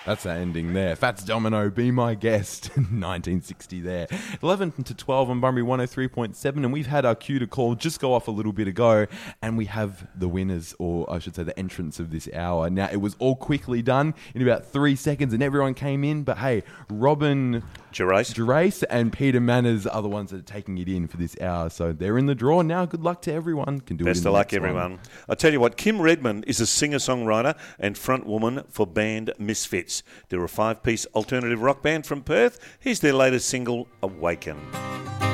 That's the ending there. Fats Domino, Be My Guest, 1960 there. 11 to 12 on Bunbury 103.7, and we've had our cue to call just go off a little bit ago, and we have the winners, or I should say the entrants of this hour. Now, it was all quickly done in about 3 seconds, and everyone came in, but hey, Robin Gerace and Peter Manners are the ones that are taking it in for this hour, so they're in the draw now. Good luck to everyone. Can do Best it in of the luck, next one. everyone. I'll tell you what, Kim Redmond is a singer-songwriter and frontwoman for band Misfits. They're a 5-piece alternative rock band from Perth. Here's their latest single, Awaken.